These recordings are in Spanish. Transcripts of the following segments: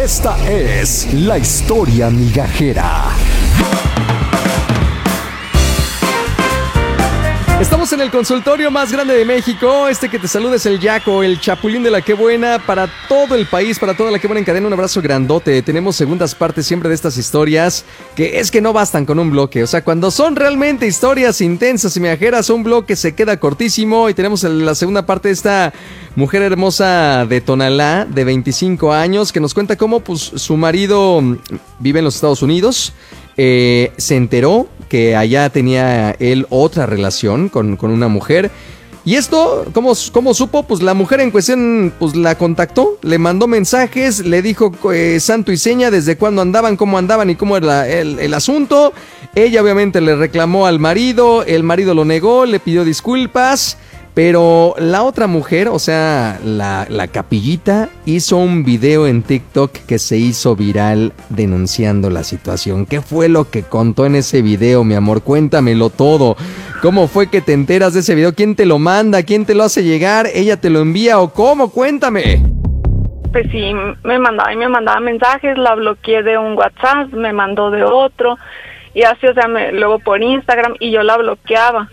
Esta es la historia migajera. Estamos en el consultorio más grande de México. Este que te saluda es el Yaco, el chapulín de la Qué Buena. Para todo el país, para toda la Qué Buena en cadena, un abrazo grandote. Tenemos segundas partes siempre de estas historias, que es que no bastan con un bloque. O sea, cuando son realmente historias intensas y viajeras, un bloque se queda cortísimo. Y tenemos la segunda parte de esta mujer hermosa de Tonalá, de 25 años, que nos cuenta cómo pues, su marido vive en los Estados Unidos. Se enteró que allá tenía él otra relación con una mujer. Y esto, ¿cómo supo? Pues la mujer en cuestión pues la contactó, le mandó mensajes, le dijo santo y seña desde cuándo andaban, cómo andaban y cómo era el asunto. Ella obviamente le reclamó al marido, el marido lo negó, le pidió disculpas. Pero la otra mujer, o sea, la capillita, hizo un video en TikTok que se hizo viral denunciando la situación. ¿Qué fue lo que contó en ese video, mi amor? Cuéntamelo todo. ¿Cómo fue que te enteras de ese video? ¿Quién te lo manda? ¿Quién te lo hace llegar? ¿Ella te lo envía o cómo? Cuéntame. Pues sí, me mandaba mensajes, la bloqueé de un WhatsApp, me mandó de otro, y así, o sea, luego por Instagram, y yo la bloqueaba.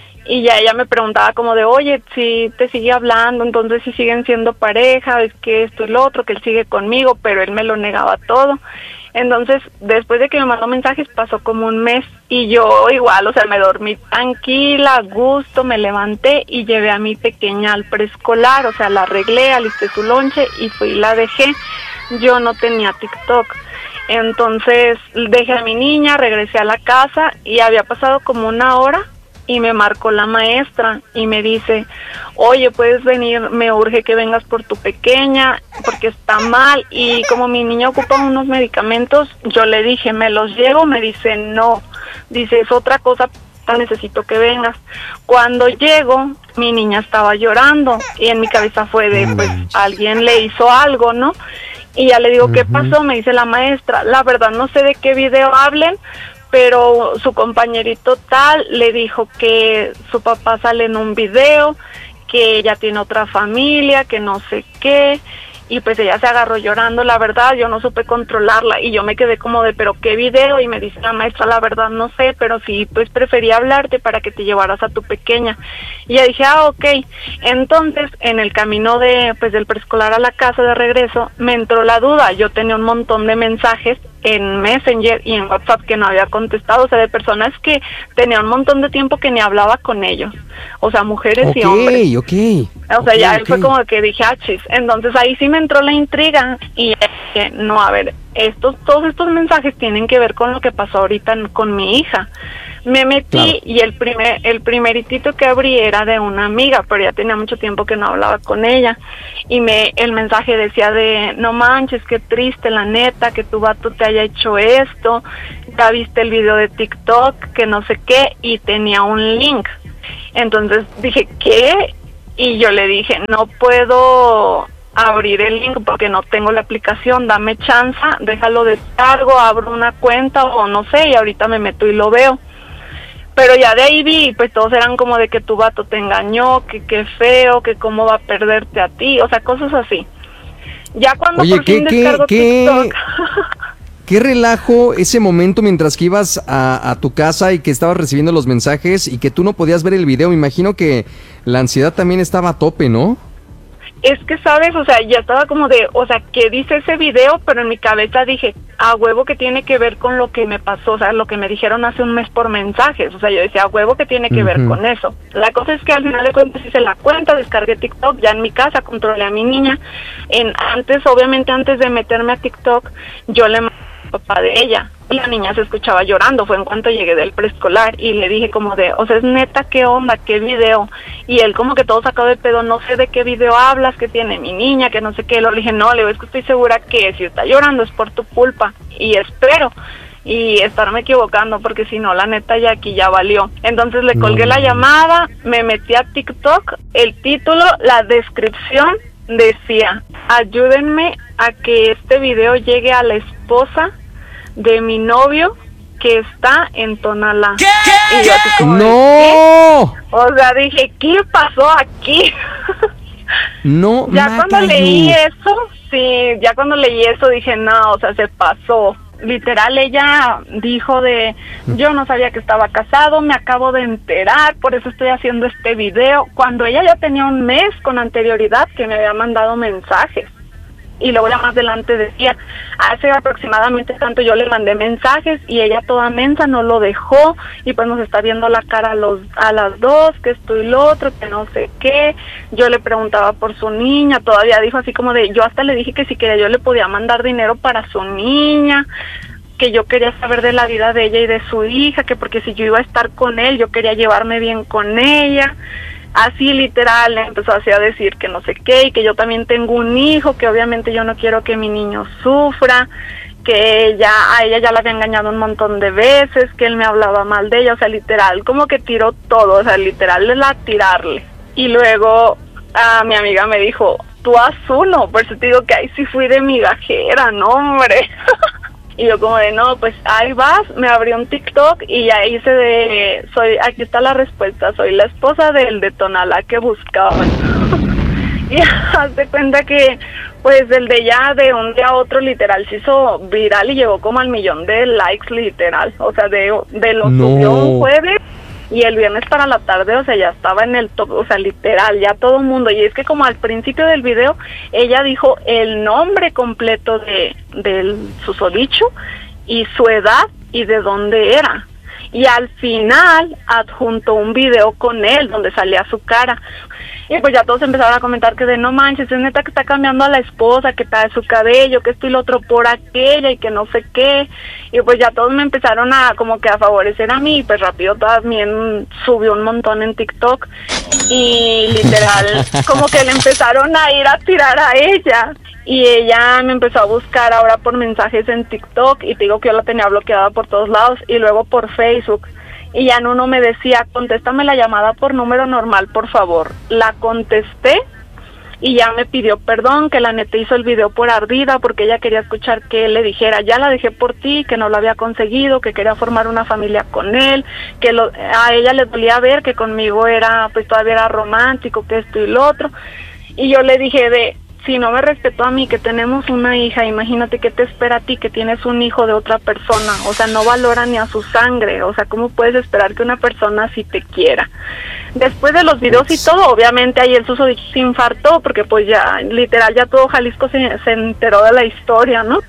Y ya ella me preguntaba como de, oye, si te sigue hablando, entonces si siguen siendo pareja, es que esto y lo otro, que él sigue conmigo, pero él me lo negaba todo. Entonces, después de que me mandó mensajes, pasó como un mes y yo igual, o sea, me dormí tranquila, a gusto, me levanté y llevé a mi pequeña al preescolar, o sea, la arreglé, alisté su lonche y fui y la dejé. Yo no tenía TikTok. Entonces, dejé a mi niña, regresé a la casa y había pasado como una hora. Y me marcó la maestra y me dice, oye, puedes venir, me urge que vengas por tu pequeña porque está mal. Y como mi niña ocupa unos medicamentos, yo le dije, ¿me los llevo? Me dice, no. Dice, es otra cosa, necesito que vengas. Cuando llego, mi niña estaba llorando y en mi cabeza fue de, pues, alguien le hizo algo, ¿no? Y ya le digo, ¿qué pasó? Me dice la maestra, la verdad no sé de qué video hablen, pero su compañerito tal le dijo que su papá sale en un video, que ella tiene otra familia, que no sé qué, y pues ella se agarró llorando. La verdad yo no supe controlarla y yo me quedé como de, ¿pero qué video? Y me dice la maestra, la verdad no sé, pero sí, pues prefería hablarte para que te llevaras a tu pequeña. Y ya dije, ok. Entonces en el camino del preescolar a la casa de regreso me entró la duda. Yo tenía un montón de mensajes en Messenger y en WhatsApp que no había contestado, o sea, de personas que tenía un montón de tiempo que ni hablaba con ellos, o sea, mujeres y hombres. O sea, ya fue como que dije, chis. Entonces ahí sí me entró la intriga y dije, no, a ver, todos estos mensajes tienen que ver con lo que pasó ahorita con mi hija. Me metí y el primeritito que abrí era de una amiga, pero ya tenía mucho tiempo que no hablaba con ella. Y el mensaje decía de, no manches, qué triste la neta, que tu vato te haya hecho esto, ya viste el video de TikTok, que no sé qué, y tenía un link. Entonces dije, ¿qué? Y yo le dije, no puedo abrir el link porque no tengo la aplicación, dame chance, déjalo descargo, abro una cuenta o no sé, y ahorita me meto y lo veo. Pero ya de ahí vi, pues todos eran como de que tu vato te engañó, que qué feo, que cómo va a perderte a ti, o sea, cosas así. Ya cuando por fin descargo TikTok... ¿Qué relajo ese momento mientras que ibas a tu casa y que estabas recibiendo los mensajes y que tú no podías ver el video? Me imagino que la ansiedad también estaba a tope, ¿no? Es que, ¿sabes? O sea, ya estaba como de, o sea, ¿qué dice ese video? Pero en mi cabeza dije, a huevo que tiene que ver con lo que me pasó, o sea, lo que me dijeron hace un mes por mensajes. O sea, yo decía, a huevo que tiene que ver con eso. La cosa es que al final de cuentas hice la cuenta, descargué TikTok, ya en mi casa, controlé a mi niña. Obviamente antes de meterme a TikTok, yo le mandé al papá de ella. La niña se escuchaba llorando, fue en cuanto llegué del preescolar y le dije como de, o sea, es neta, ¿qué onda? ¿Qué video? Y él como que todo sacado de pedo, no sé de qué video hablas, que tiene mi niña, que no sé qué. Le dije, no, le digo, es que estoy segura que si está llorando es por tu culpa y espero y estarme equivocando porque si no, la neta ya aquí ya valió. Entonces le colgué la llamada, me metí a TikTok, el título, la descripción decía, ayúdenme a que este video llegue a la esposa de mi novio que está en Tonalá. ¿Qué? Y yo así como ¡No! ¿qué? O sea, dije, ¿qué pasó aquí? No, ya cuando leí eso, Sí, ya cuando leí eso dije, no, o sea, se pasó. Literal, ella dijo yo no sabía que estaba casado, me acabo de enterar, por eso estoy haciendo este video, cuando ella ya tenía un mes con anterioridad que me había mandado mensajes. Y luego ya más adelante decía, hace aproximadamente tanto yo le mandé mensajes y ella toda mensa no lo dejó y pues nos está viendo la cara a las dos, que esto y lo otro, que no sé qué. Yo le preguntaba por su niña, todavía dijo así como yo hasta le dije que si quería yo le podía mandar dinero para su niña, que yo quería saber de la vida de ella y de su hija, que porque si yo iba a estar con él, yo quería llevarme bien con ella. Así literal empezó así a decir que no sé qué, y que yo también tengo un hijo, que obviamente yo no quiero que mi niño sufra, que a ella ya la había engañado un montón de veces, que él me hablaba mal de ella, o sea, literal, como que tiró todo, o sea, literal es la tirarle. Y luego a mi amiga me dijo, tú haz uno, por eso te digo que ahí sí fui de migajera, no hombre. Y yo como no, pues ahí vas, me abrió un TikTok y ya hice aquí está la respuesta, soy la esposa del de Tonalá que buscaban. Y haz de cuenta que, pues el de ella de un día a otro literal se hizo viral y llegó como al 1,000,000 de likes literal, o sea, de lo subió un jueves. Y el viernes para la tarde, o sea, ya estaba en el top, o sea, literal, ya todo el mundo. Y es que como al principio del video, ella dijo el nombre completo del susodicho y su edad y de dónde era. Y al final adjuntó un video con él donde salía su cara. Y pues ya todos empezaron a comentar que no manches, es neta que está cambiando a la esposa, que está de su cabello, que esto y lo otro por aquella y que no sé qué. Y pues ya todos me empezaron a como que a favorecer a mí, y pues rápido también subió un montón en TikTok. Y literal, como que le empezaron a ir a tirar a ella. Y ella me empezó a buscar ahora por mensajes en TikTok, y te digo que yo la tenía bloqueada por todos lados, y luego por Facebook. Y ya en uno me decía, contéstame la llamada por número normal, por favor. La contesté y ya me pidió perdón, que la neta hizo el video por ardida, porque ella quería escuchar que él le dijera, ya la dejé por ti, que no lo había conseguido, que quería formar una familia con él, que a ella le dolía ver que conmigo pues todavía era romántico, que esto y lo otro. Y yo le dije si no me respetó a mí, que tenemos una hija, imagínate qué te espera a ti, que tienes un hijo de otra persona, o sea, no valora ni a su sangre, o sea, ¿cómo puedes esperar que una persona así te quiera? Después de los videos y todo, obviamente ahí el susodicho se infartó, porque pues ya, literal, ya todo Jalisco se enteró de la historia, ¿no?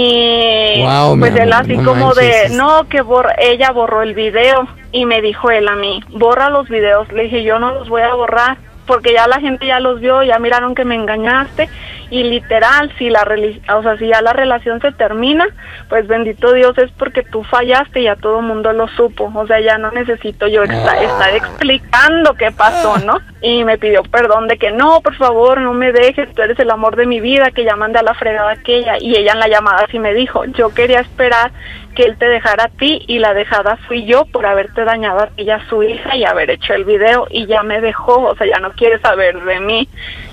Y pues él así como que ella borró el video, y me dijo él a mí, borra los videos. Le dije, yo no los voy a borrar, porque ya la gente ya los vio, ya miraron que me engañaste, y literal, si ya la relación se termina, pues bendito Dios, es porque tú fallaste y ya todo el mundo lo supo, o sea, ya no necesito yo estar explicando qué pasó, ¿no? Y me pidió perdón de que no, por favor, no me dejes, tú eres el amor de mi vida, que ya mandé a la fregada aquella. Y ella en la llamada sí me dijo, yo quería esperar que él te dejara a ti, y la dejada fui yo por haberte dañado a ti y a su hija y haber hecho el video, y ya me dejó, o sea, ya no quiere saber de mí.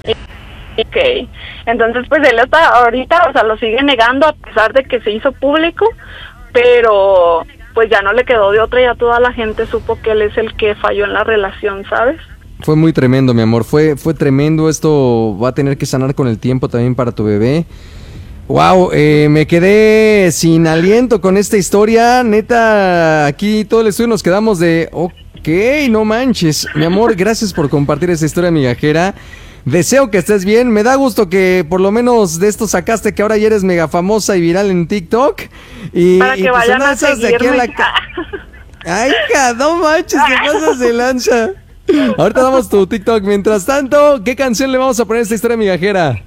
Okay. Entonces pues él hasta ahorita, o sea, lo sigue negando a pesar de que se hizo público, pero pues ya no le quedó de otra, ya toda la gente supo que él es el que falló en la relación, ¿sabes? Fue muy tremendo, mi amor, fue tremendo. Esto va a tener que sanar con el tiempo también para tu bebé. Wow, me quedé sin aliento con esta historia, neta, aquí todo el estudio nos quedamos ok, no manches. Mi amor, gracias por compartir esta historia migajera. Deseo que estés bien, me da gusto que por lo menos de esto sacaste que ahora ya eres mega famosa y viral en TikTok. Para que vayan a seguirme. Ay, hija, no manches, te pasas de lanza. Ahorita damos tu TikTok. Mientras tanto, ¿qué canción le vamos a poner a esta historia migajera?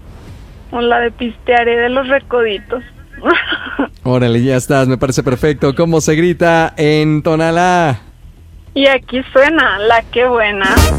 La de Pistearé de los Recoditos. Órale, ya estás, me parece perfecto. ¿Cómo se grita en Tonalá? Y aquí suena La Qué Buena.